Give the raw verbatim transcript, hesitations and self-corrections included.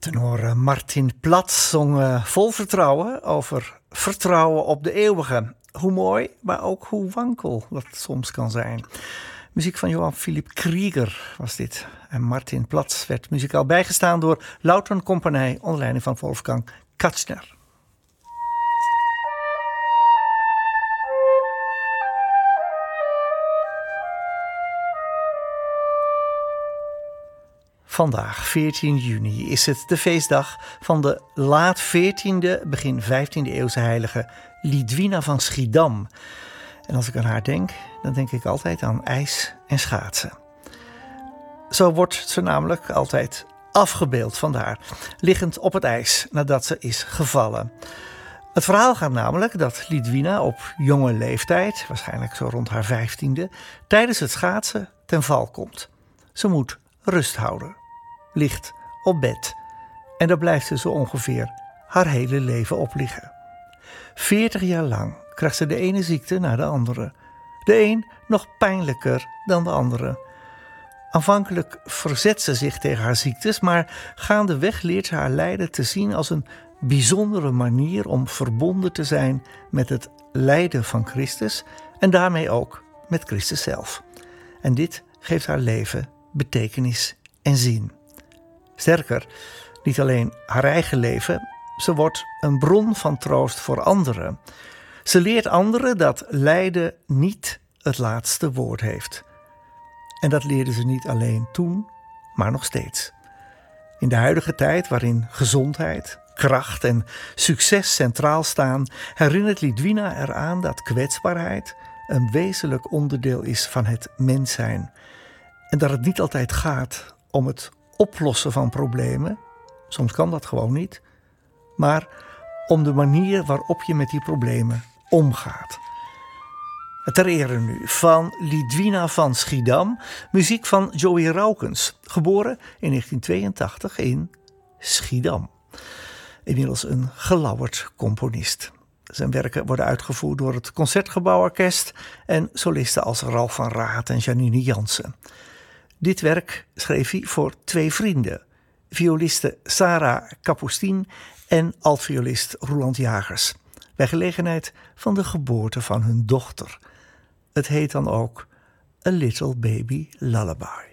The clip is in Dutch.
Tenor Martin Platz zong uh, vol vertrouwen over vertrouwen op de eeuwige. Hoe mooi, maar ook hoe wankel dat soms kan zijn. Muziek van Johann Philipp Krieger was dit. En Martin Platz werd muzikaal bijgestaan door Lautern Compagnie onder leiding van Wolfgang Katzner. Vandaag, veertien juni, is het de feestdag van de laat veertiende, begin vijftiende eeuwse heilige Lidwina van Schiedam. En als ik aan haar denk, dan denk ik altijd aan ijs en schaatsen. Zo wordt ze namelijk altijd afgebeeld, vandaar, liggend op het ijs nadat ze is gevallen. Het verhaal gaat namelijk dat Lidwina op jonge leeftijd, waarschijnlijk zo rond haar vijftiende, tijdens het schaatsen ten val komt. Ze moet rust houden, ligt op bed en daar blijft ze zo ongeveer haar hele leven op liggen. Veertig jaar lang krijgt ze de ene ziekte na de andere. De een nog pijnlijker dan de andere. Aanvankelijk verzet ze zich tegen haar ziektes, maar gaandeweg leert ze haar lijden te zien als een bijzondere manier om verbonden te zijn met het lijden van Christus en daarmee ook met Christus zelf. En dit geeft haar leven betekenis en zin. Sterker, niet alleen haar eigen leven, ze wordt een bron van troost voor anderen. Ze leert anderen dat lijden niet het laatste woord heeft. En dat leerde ze niet alleen toen, maar nog steeds. In de huidige tijd, waarin gezondheid, kracht en succes centraal staan, herinnert Lidwina eraan dat kwetsbaarheid een wezenlijk onderdeel is van het mens zijn. En dat het niet altijd gaat om het oplossen van problemen, soms kan dat gewoon niet, maar om de manier waarop je met die problemen omgaat. Ter ere nu van Lidwina van Schiedam, muziek van Joey Raukens, geboren in negentien tweeëntachtig in Schiedam. Inmiddels een gelauwerd componist. Zijn werken worden uitgevoerd door het Concertgebouworkest en solisten als Ralf van Raat en Janine Jansen. Dit werk schreef hij voor twee vrienden, violiste Sarah Kapustin en altviolist Roland Jagers, bij gelegenheid van de geboorte van hun dochter. Het heet dan ook A Little Baby Lullaby.